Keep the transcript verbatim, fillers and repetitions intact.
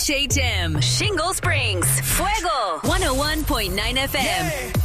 H A T M, Shingle Springs, Fuego, one oh one point nine F M. Yeah.